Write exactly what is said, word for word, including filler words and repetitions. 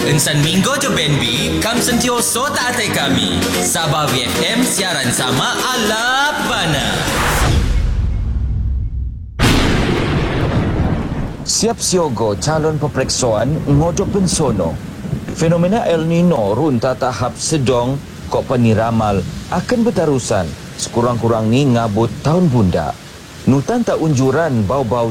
Insan Minggu je Ben B, kam sentioso tak atai kami. Sabah V F M siaran sama ala bana. Siap siogo calon peperiksaan ngodok pensono. Fenomena El Nino run tahap sedong kok peniramal akan bertarusan sekurang-kurang ni ngabut tahun bunda. Nutan tak unjuran bau-bau